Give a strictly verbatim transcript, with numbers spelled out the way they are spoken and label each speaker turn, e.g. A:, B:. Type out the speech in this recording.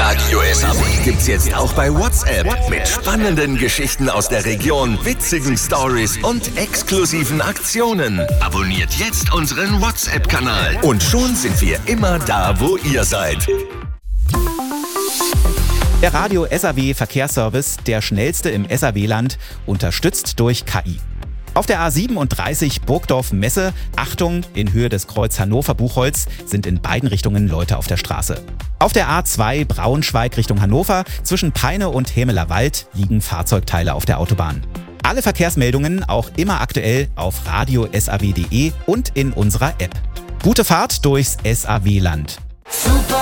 A: Radio S A W gibt's jetzt auch bei WhatsApp. Mit spannenden Geschichten aus der Region, witzigen Stories und exklusiven Aktionen. Abonniert jetzt unseren WhatsApp-Kanal. Und schon sind wir immer da, wo ihr seid.
B: Der Radio S A W Verkehrsservice, der schnellste im S A W-Land, unterstützt durch K I. Auf der A siebenunddreißig Burgdorf-Messe, Achtung, in Höhe des Kreuz Hannover-Buchholz, sind in beiden Richtungen Leute auf der Straße. Auf der A zwei Braunschweig Richtung Hannover, zwischen Peine und Hämeler Wald, liegen Fahrzeugteile auf der Autobahn. Alle Verkehrsmeldungen auch immer aktuell auf radio punkt s a w punkt d e und in unserer App. Gute Fahrt durchs S A W-Land.